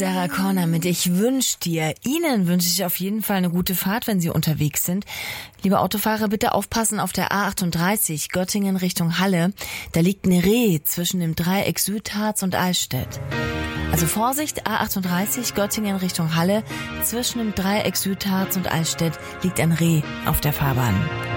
Sarah Connor mit Ich wünsch dir. Ihnen wünsche ich auf jeden Fall eine gute Fahrt, wenn Sie unterwegs sind. Liebe Autofahrer, bitte aufpassen auf der A38 Göttingen Richtung Halle. Da liegt ein Reh zwischen dem Dreieck Südharz und Eichstätt. Also Vorsicht, A38 Göttingen Richtung Halle. Zwischen dem Dreieck Südharz und Eichstätt liegt ein Reh auf der Fahrbahn.